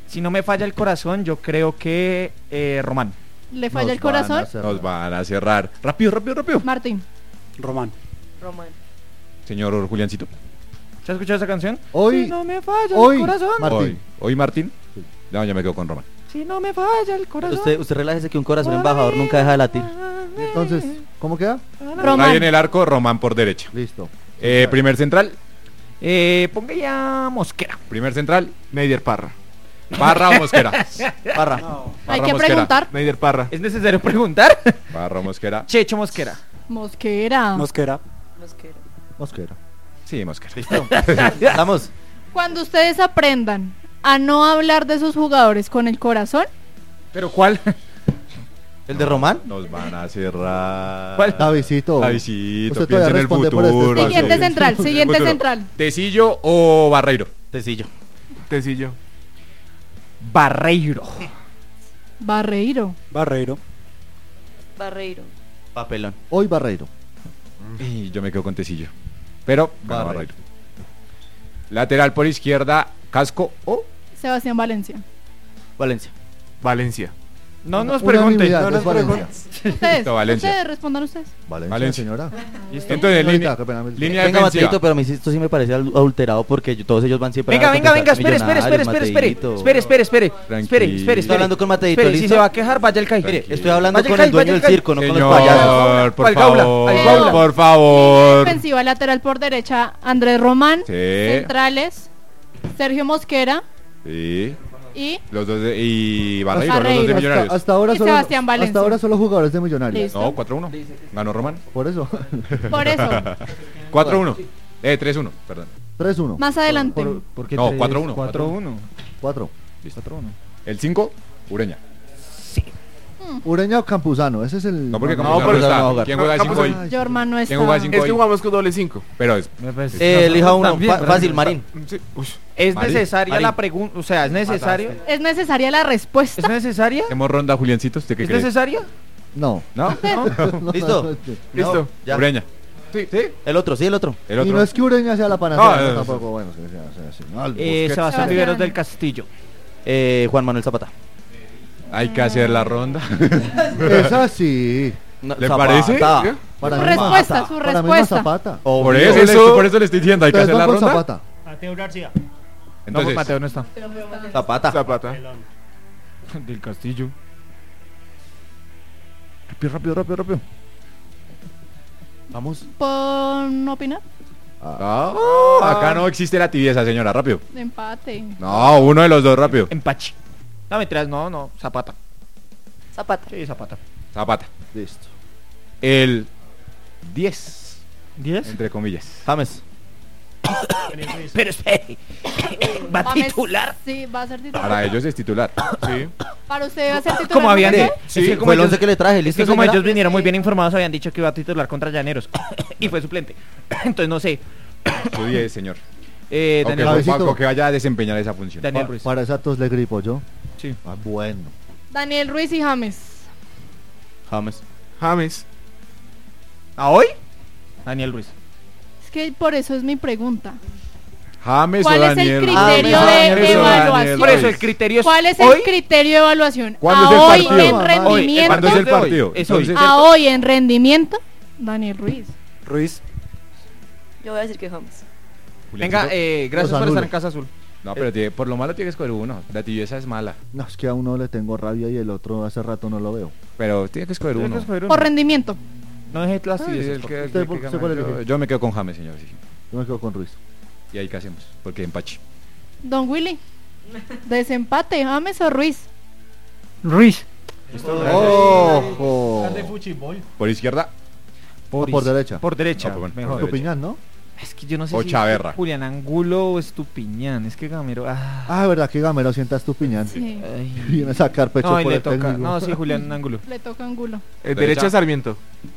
Si no me falla el corazón, yo creo que Román. ¿Le falla el corazón? Nos van a cerrar. Rápido. Martín. Román. Señor Juliancito. ¿Se ha escuchado esa canción? Hoy, Si no me falla hoy, el corazón. Martín. Hoy Martín. No, yo me quedo con Román. Si no me falla el corazón. Usted relájese que un corazón embajador nunca deja de latir. Entonces, ¿cómo queda? Ahí en el arco, Román por derecha. Listo. Primer central. Ponga ya Mosquera. Primer central. Meider Parra. Parra o Mosquera. Parra. Hay que Mosquera. preguntar. Meider Parra. ¿Es necesario preguntar? Parra o Mosquera. Checho Mosquera. Mosquera. Mosquera. Mosquera. Sí, Mosquera. Listo. Vamos. Cuando ustedes aprendan a no hablar de sus jugadores con el corazón, ¿Pero cuál? ¿El de Román? Nos van a cerrar. ¿Cuál? Davidcito. Davidito, Usted piensa todavía en el responde por este futuro. espacio. siguiente sí. central, siguiente Futuro. central. ¿Tecillo o Barreiro? Tecillo. Tecillo. Barreiro. Barreiro. Barreiro. Papelón. Hoy Barreiro. Y yo me quedo con Tecillo. Pero gana Barreiro. Barreiro. Lateral por izquierda, Casco o Sebastián Valencia. Valencia. Valencia. No nos pregunte. Unanimidad, No es nos Valencia. pregunte. Ustedes, Valencia. ustedes respondan ustedes. Valencia, señora. Entonces, Señorita, qué pena, línea Venga, defensiva. Mateito, pero a mí esto sí me parece adulterado porque todos ellos van siempre Venga, a venga, contestar espere. Millonarios, Mateito. Tranquilo. Estoy hablando con Mateito, Espere, si ¿listo? se va a quejar, vaya el CAI. Mire, estoy hablando Vaya con Kai, el dueño vaya del Kai. circo, no con los payasos. Señor, por Al gaula, favor, al gaula. por favor. Defensiva lateral por derecha, Andrés Román. Sí. Centrales, Sergio Mosquera Sí. y Los dos de, y Barreiro, los dos de Barreiro. Millonarios. Hasta ahora Y solo, Sebastián Valencia. hasta ahora solo jugadores de Millonarios. Listo. No, 4-1. Ganó Román. Por eso. por eso. 4-1. 3-1, perdón. 3-1. Más adelante. ¿Por qué No, tres? 4-1. 4-1. 4. Listo. El 5, Ureña. Ureña o Campuzano, ese es el... No, porque No, Campuzano porque no no va a está. jugar. ¿Quién juega de 5 hoy? Jorman no está. ¿Quién juega de 5 Es que hoy? jugamos con doble 5. Pero es... Elija uno. También, ¿verdad? Fácil, Marín. Sí. Uy. Es Marín. necesaria Marín. la pregunta, o sea, es necesario. Es necesaria la respuesta. ¿Es necesaria? Hacemos ronda, Juliancito. ¿Usted qué ¿Es cree? necesaria? No. ¿No? ¿Listo? Listo. No, ya. Ureña. Sí. El otro, sí, el otro. El Y otro. no es que Ureña sea la panacea, No, no, tampoco, bueno, sea así. No, Sebastián Sebastián. Riveros del Castillo. Juan Manuel Zapata. Hay que hacer la ronda. es así. No, ¿Le Zapata. parece? Para Su mí respuesta, Mazapata. su Para mí respuesta. Mazapata. Por eso, por eso le estoy diciendo, hay que Ustedes hacer la van por ronda. Zapata. Mateo García. No, Entonces, Mateo no está. Zapata. Zapata. Del Castillo. rápido. Vamos. ¿Puedo opinar? Acá no existe la tibieza, señora, rápido. Empate. No, uno de los dos, rápido. Empache. No, mentiras, no, Zapata. Zapata. Sí, Zapata. Zapata. Listo. El 10, ¿10? entre comillas. James. Pero espere. ¿Va a James, titular? Sí, va a ser titular. Para ellos es titular. Sí. Para usted va a ser titular. Como habían ¿no? dicho. Sí, Es que como Fue el ellos, 11 que le traje, es ¿listo, que como señora? ellos vinieron muy bien informados, habían dicho que iba a titular contra Llaneros. Y fue suplente. Entonces no sé. Su 10, señor. Daniel Aunque, Ruiz. Cabecito. que vaya a desempeñar esa función. Daniel Ruiz. Para esa tos le gripo yo. Sí. Ah, bueno. Daniel Ruiz y James. James. James. ¿A hoy? Daniel Ruiz. Es que por eso es mi pregunta. James ¿Cuál o es el Daniel. criterio James de o Daniel evaluación? Por eso el Ruiz. criterio es ¿Cuál es hoy. el criterio de evaluación? ¿Cuándo ¿A es el hoy partido? en Hoy, rendimiento? ¿Cuándo es el de hoy. partido? Es hoy. Entonces, ¿A hoy en rendimiento? Daniel Ruiz. Ruiz. Yo voy a decir que James. Venga, gracias por anulo. estar en Casa Azul. No, pero por lo malo tiene que escoger uno. La tibieza es mala. No, es que a uno le tengo rabia y el otro hace rato no lo veo. Pero tiene que escoger Tienes que uno. escoger uno. Por rendimiento. No dejes las Sí, tibiezas, el por que- favor. el ¿Usted que por- gana. usted cuál Yo- elige? Yo me quedo con James, señor. Sí. Yo me quedo con Ruiz. ¿Y ahí qué hacemos? Porque empache. Don Willy. Desempate, James o Ruiz. Ruiz. ¡Ojo! De fútbol. Por izquierda, Por derecha. Por derecha. Ah, pues bueno, mejor. por derecha. Estupiñán, ¿no? Es que yo no sé O si Chaverra. Julián Angulo o Estupiñán. Es que Gamero. Ah, verdad que Gamero sienta Estupiñán. Sí. Ay. Viene a sacar pecho No, y por le el toca. técnico. No, sí, Julián Angulo. Le toca Angulo. Derecha Sarmiento.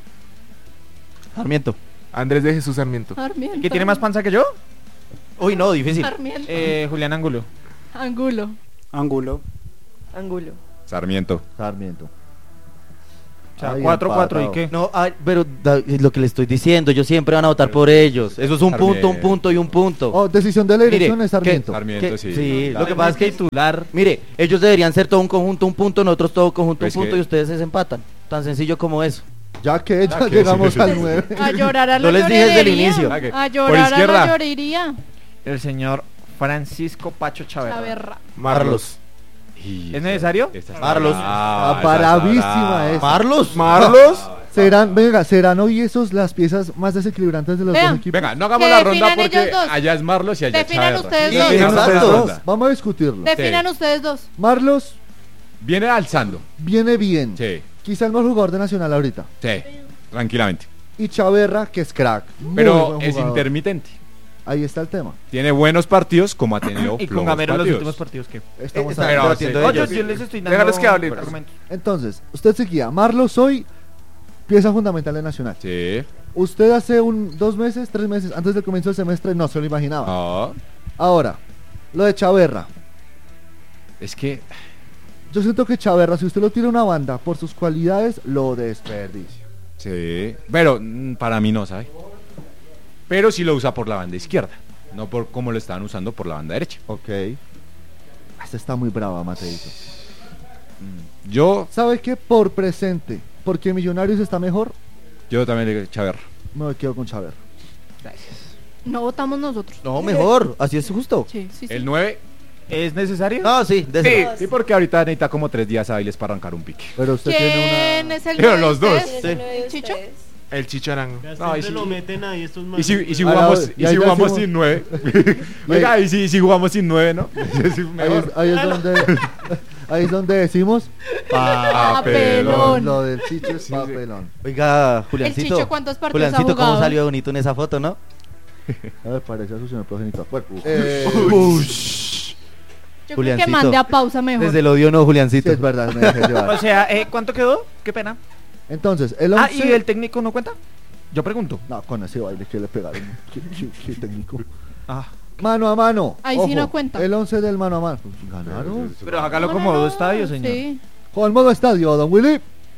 Sarmiento. Andrés de Jesús Sarmiento. Sarmiento. ¿Que tiene más panza que yo? Uy, no, difícil. Sarmiento. Julián Angulo. Angulo. Ángulo. Angulo. Sarmiento. Sarmiento. sea, Ay, 4-4 y empatado. qué. No, pero es lo que le estoy diciendo, ellos siempre van a votar por ellos. Eso es un Sarmiento. punto y un punto. Oh, decisión de la Mire, dirección es Sarmiento. Sarmiento, Que- sí. sí, Claro. lo que pasa es que titular. mire, ellos deberían ser todo un conjunto, un punto, nosotros todo conjunto, Pues un punto que- y ustedes se empatan. Tan sencillo como eso. Ya que ya que llegamos sí. al 9. A llorar a la Yo les dije desde el llorería. inicio. A Por llorar a izquierda. la llorería. El señor Francisco Pacho Chaverra. Chaverra. Marlos. Y ¿Es necesario? esta está Marlos. brava, Ah, bravísima está esa. Marlos. Marlos. Serán hoy esos las piezas más desequilibrantes de los Vean. dos equipos. Venga, no hagamos Que la ronda definan porque ellos dos. allá es Marlos y allá es Definan Chaverra. ustedes Sí, dos. Definan ustedes exacto. dos. Vamos a discutirlo. Definan Sí. ustedes dos. Marlos Viene alzando. viene bien. Sí, Quizá el mejor jugador de Nacional ahorita. sí, tranquilamente. Y Chaverra, que es crack. Muy Pero buen es jugador. intermitente. Ahí está el tema. Tiene buenos partidos como ha tenido Y con flojos Gamero en los partidos. últimos partidos que. Estamos Están Pero debatiendo sí. de Oye, ellos. yo les estoy dando Déjales que hablen. argumentos. Entonces, usted se guía. Marlos hoy, pieza fundamental de Nacional. Sí. Usted hace 2 meses, 3 meses antes del comienzo del semestre no se lo imaginaba. No, Ahora, lo de Chaverra. es que Yo siento que Chaverra, si usted lo tira a una banda por sus cualidades, lo desperdicia. sí. Pero para mí no, ¿sabe? Pero sí lo usa por la banda izquierda, no por como lo estaban usando por la banda derecha. Ok. Esta está muy brava, Mateito. Yo ¿Sabe qué? Por presente, porque Millonarios está mejor, también le Chaverra. me quedo con Chaverra. No votamos nosotros. No, mejor, así es justo. Sí, sí, sí. El 9. ¿Es necesario? No, sí, déselo. Sí, porque ahorita necesita como 3 días hábiles para arrancar un pique. Pero usted tiene ¿Quién una... es el Pero nueve de los dos. ustedes? ¿Quién es el nueve de ¿Chicho? ustedes? El Chicharango. Ya No, siempre y si- lo meten ahí estos Y si Ahora, jugamos, ya jugamos decimos- sin 9. Oiga, y si jugamos sin 9, ¿no? Es mejor. Ahí es donde... ahí es donde decimos... Papelón. Lo del Chicho es papelón. Oiga, Juliancito. Chicho, ¿cuántos partidos ha Juliancito, ¿cómo jugado? salió de bonito en esa foto, no? A ver, parece a su señor progenitor. Bueno, Yo creo que Juliancito. mande a pausa mejor. Desde el odio no, sí, Juliancito. es verdad, me dejé O llevar. sea, ¿cuánto quedó? Qué pena. Entonces, el 11... Ah, ¿y el técnico no cuenta? Yo pregunto. No, con ese baile que le pegaron. Qué técnico. Ah, Mano a mano. Ahí sí no cuenta. El 11 del mano a mano. Pues, ganaron. pero hágalo como dos estadios, señor. Sí. Con el modo estadio, don Willy.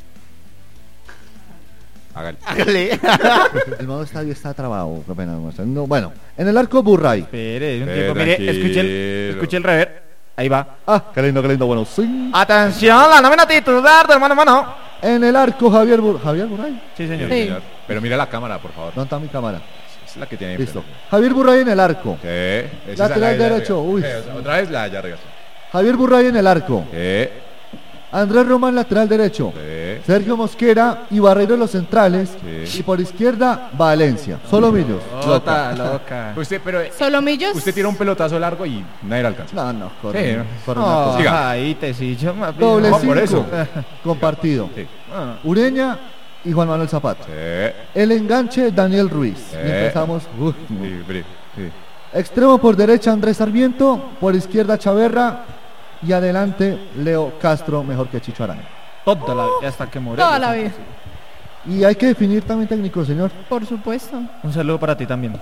Hágale. El modo estadio está trabado. Qué pena. No, bueno, en el arco Burray. Espere, un Eh, tiempo. Mire, tranquilo. escuche el rever. Ahí va. Ah, qué lindo, bueno. Sí. Atención, la nómina titular del mano a mano. En el arco Javier Burray. Sí, señor. Sí. Señor. Pero mira la cámara, por favor. ¿Dónde está mi cámara? Es la que tiene ahí Listo. enfrente. Javier Burray en el arco. Sí. Esa es Lateral la de derecho, arriba. uy. Otra vez la de allá arriba. Javier Burray en el arco. Sí. Andrés Román, lateral derecho. Sí. Sergio Mosquera y Barreiro los centrales. Sí. Y por izquierda, Valencia. Solo Millos. Loca. Usted, pero Solomillos. usted tira un pelotazo largo y nadie lo alcanza. No, corre. Sí, ¿no? Corre una Oh, cosa. Siga. ahí te sí, yo más Doble No, 5. por eso. Compartido. Sí. Ah. Ureña y Juan Manuel Zapata. Sí. El enganche, Daniel Ruiz. Y empezamos. Sí. Extremo por derecha, Andrés Sarmiento. Por izquierda, Chaverra. Y adelante, Leo Castro, mejor que Chicho Arango. Toda la vida, hasta que muere. Toda la vida. Y hay que definir también técnico, señor. Por supuesto. Un saludo para ti también.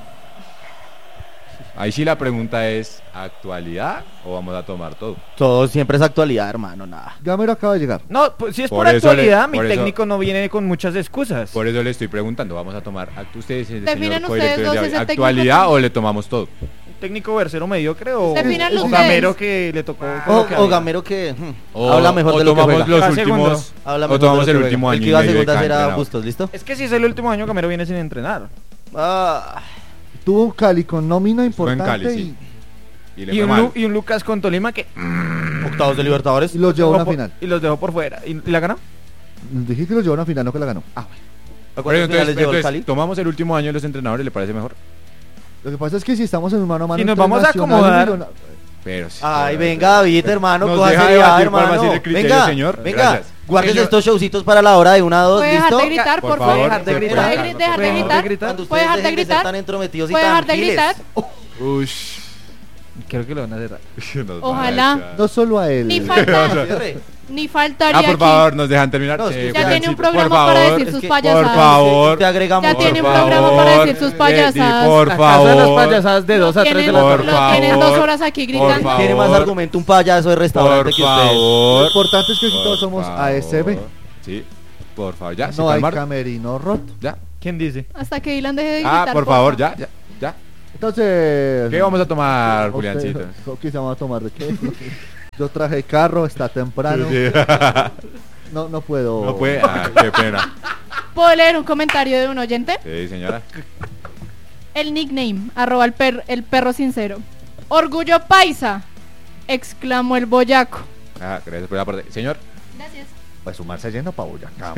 Ahí sí la pregunta es, ¿actualidad o vamos a tomar todo? Todo siempre es actualidad, hermano, nada. Gamero acaba de llegar. No, pues si es por, Por eso actualidad, le- mi por eso- técnico no viene con muchas excusas. Por eso le estoy preguntando, ¿vamos a tomar ustedes, el Definan señor ustedes co-director dos de ese técnico actualidad que- o le tomamos todo? Técnico versero mediocre o, Definan o ustedes. gamero que le tocó. con lo que O había. Gamero que O, habla mejor o de lo que tomamos juega. los Cada últimos, Habla o mejor tomamos de el lo que último juega. año El y que iba a medio de segunda será entrenador. Bustos, ¿listo? Es que si es el último año, Gamero viene sin entrenar. Ah, Tuvo Cali con nómina Estuvo en importante Cali, sí. Y le Y fue un, mal. y un Lucas con Tolima que octavos de Libertadores. y los llevó a una dejó por- final. y los dejó por fuera. ¿Y la ganó? Dije que los llevó a una final, no que la ganó. Pero ¿Cuántos entonces, finales llevó el Cali? tomamos el último año de los entrenadores, ¿le parece mejor? Lo que pasa es que si estamos en un mano a mano. Si nos entre vamos a Nacional y acomodar- Millona- Pero sí, Ay, pero- venga, David, hermano, Nos coja deja seriedad, debatir cuál va a ser hermano. el criterio, Venga, señor. venga, Gracias. guardes Señor. estos showcitos para la hora de 1 a 2, ¿Puede dejar ¿listo? de gritar, Por por favor, favor? dejar de gritar. ¿Puede dejar de Dejar de gritar? gritar. Cuando ¿Puede ustedes dejar de dejen de ser gritar? tan entrometidos y ¿Puede tan dejar de giles. gritar? Ush. Creo que lo van a cerrar. Nos Ojalá. van a echar. No solo a él. Ni falta, Cierre. ni faltaría Ah, por aquí. favor, nos dejan terminar. No, Sí, es que Ya tiene un Juliancito, programa por para favor. decir es sus que, payasadas. por favor. Te agregamos. Ya tiene un por programa favor, para decir sus Eddie, payasadas. por ¿Acaso las favor. payasadas de 2 a 3 de la Por tarde? Lo tienen favor. 2 horas aquí Por gritando. favor. Tiene más argumento un payaso de restaurante Por que ustedes. Lo favor. importante es que aquí todos Por somos favor. ASB. Sí. Por favor, ya. ¿se No hay calmaron? camerino roto. Ya. ¿Quién dice? Hasta que Dylan deje de gritar. Ah, por favor, ya. Entonces... ¿Qué vamos a tomar, usted- Juliancito? ¿Qué se va a tomar? ¿De qué? Yo traje carro, está temprano. Sí. No puedo. No puede. Ah, qué pena. ¿Puedo leer un comentario de un oyente? Sí, señora. El nickname, @el perro sincero. Orgullo paisa, exclamó el boyaco. Ah, gracias por la parte. Señor. Gracias. Pues sumarse yendo para Boyacá.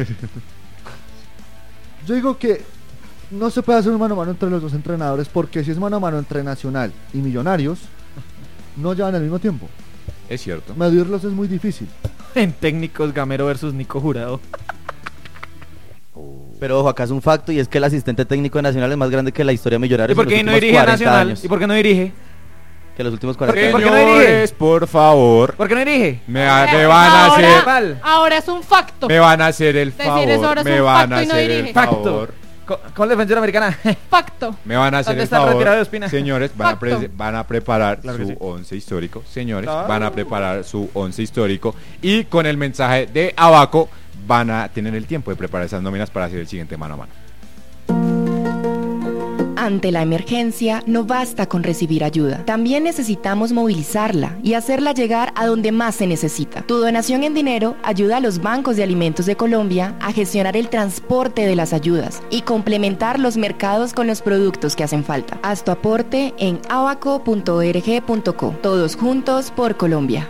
Yo digo que no se puede hacer un mano a mano entre los dos entrenadores porque si es mano a mano entre Nacional y Millonarios, no llevan al mismo tiempo. Es cierto. Medirlos es muy difícil. En técnicos, Gamero versus Nico Jurado. Pero ojo, acá es un facto y es que el asistente técnico de Nacional es más grande que la historia de Millonarios. ¿Y por en qué los no últimos dirige a 40 Nacional? años. ¿Y por qué no dirige? Que los últimos ¿Por 40 qué? años. ¿Por qué no dirige? Señores, por favor. ¿Por qué no dirige? Me van a Ahora- hacer. Ahora es un facto. Me van a hacer el Decir eso ahora favor. es Me un van a facto y no hacer el dirige. favor. Con la defensora americana. Facto. Me van a hacer ¿Dónde el está el favor. retirado de Ospina? Señores, Facto. van a preparar Claro que su sí. once histórico. Señores, Claro. van a preparar su once histórico. Y con el mensaje de Abaco van a tener el tiempo de preparar esas nóminas para hacer el siguiente mano a mano. Ante la emergencia, no basta con recibir ayuda. También necesitamos movilizarla y hacerla llegar a donde más se necesita. Tu donación en dinero ayuda a los bancos de alimentos de Colombia a gestionar el transporte de las ayudas y complementar los mercados con los productos que hacen falta. Haz tu aporte en abaco.org.co. Todos juntos por Colombia.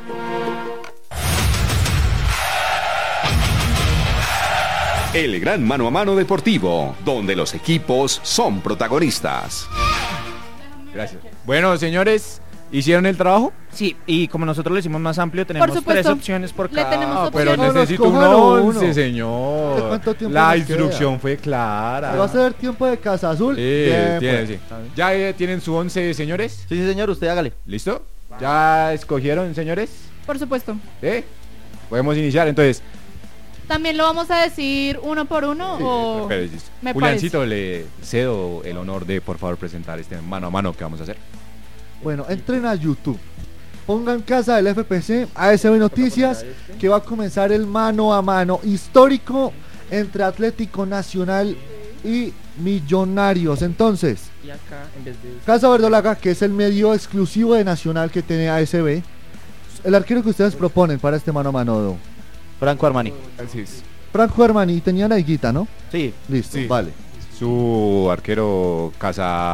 El gran mano a mano deportivo, donde los equipos son protagonistas. Gracias. Bueno, señores, ¿hicieron el trabajo? Sí, y como nosotros lo hicimos más amplio, tenemos Por supuesto. 3 opciones por Le cada. tenemos Ah, opciones. pero No, nos necesito un cojaron 11, uno. señor. ¿De cuánto tiempo La nos instrucción queda? fue clara. ¿Va a ser tiempo de Casa Azul? Sí, Bien, tienen, pues. sí. ¿Ya tienen su 11, señores? Sí, señor, usted hágale. ¿Listo? ¿Ya escogieron, señores? Por supuesto. ¿Sí? Podemos iniciar, entonces. ¿También lo vamos a decir uno por uno o...? Pero, Me Juliancito, le cedo el honor de, por favor, presentar este mano a mano que vamos a hacer. Bueno, entren a YouTube. Pongan Casa del FPC, ASB Noticias, que va a comenzar el mano a mano histórico entre Atlético Nacional y Millonarios. Entonces, Y acá, en vez de. Casa Verdolaga, que es el medio exclusivo de Nacional que tiene ASB, el arquero que ustedes proponen para este mano a mano, Franco Armani. Así es. Franco Armani, tenía la higuita, ¿no? Sí. Listo, Sí. vale. Su arquero Casa